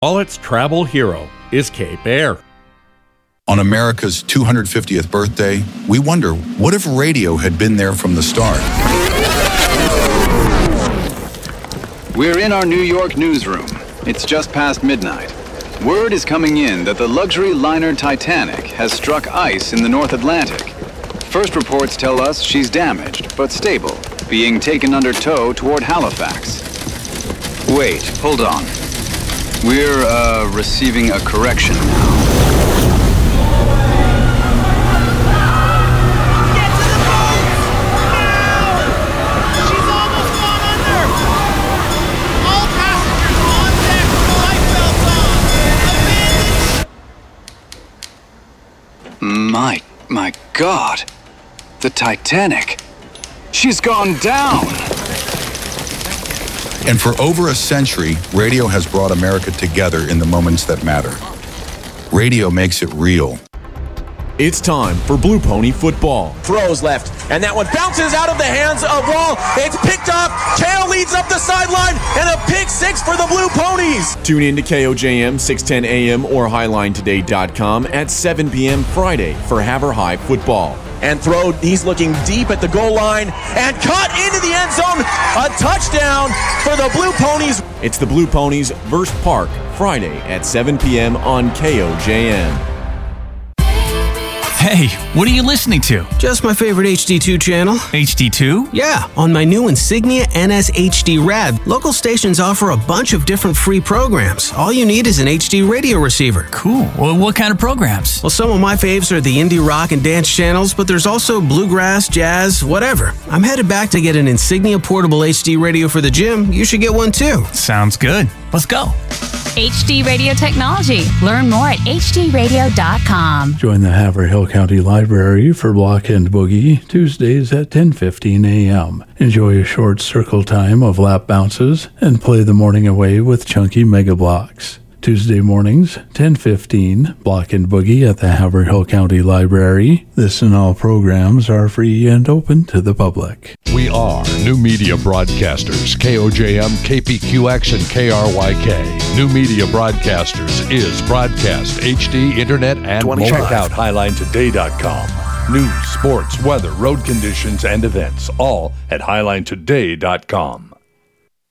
Wallet's travel hero is Cape Air. On America's 250th birthday, we wonder, what if radio had been there from the start? We're in our New York newsroom. It's just past midnight. Word is coming in that the luxury liner Titanic has struck ice in the North Atlantic. First reports tell us she's damaged, but stable, being taken under tow toward Halifax. Wait, hold on. We're, receiving a correction now. Get to the boat! Now! She's almost gone under! All passengers on deck with the life belts on! Abandon! My God! The Titanic! She's gone down! And for over a century, radio has brought America together in the moments that matter. Radio makes it real. It's time for Blue Pony football. Throws left, and that one bounces out of the hands of Wall. It's picked up. Kale leads up the sideline, and a pick six for the Blue Ponies. Tune in to KOJM 610 AM or HighlineToday.com at 7 p.m. Friday for Haver High football. And throw, he's looking deep at the goal line, and caught into the end zone. A touchdown for the Blue Ponies. It's the Blue Ponies vs. Park, Friday at 7 p.m. on KOJM. Hey, what are you listening to? Just my favorite HD2 channel. HD2? Yeah, on my new Insignia NS-HD Rad, local stations offer a bunch of different free programs. All you need is an HD radio receiver. Cool. Well, what kind of programs? Well, some of my faves are the indie rock and dance channels, but there's also bluegrass, jazz, whatever. I'm headed back to get an Insignia portable HD radio for the gym. You should get one too. Sounds good. Let's go. HD Radio Technology. Learn more at hdradio.com. Join the Haverhill County Library for Block and Boogie Tuesdays at 10:15 a.m. Enjoy a short circle time of lap bounces and play the morning away with chunky mega blocks. Tuesday mornings, 10:15, Block and Boogie at the Haverhill County Library. This and all programs are free and open to the public. We are New Media Broadcasters, KOJM, KPQX, and KRYK. New Media Broadcasters is broadcast, HD, internet, and mobile. Check out HighlineToday.com. News, sports, weather, road conditions, and events, all at HighlineToday.com.